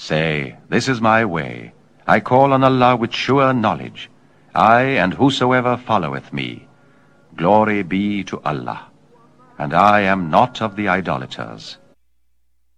Say, this is my way. I call on Allah with sure knowledge, I and whosoever followeth me. Glory be to Allah. And I am not of the idolaters.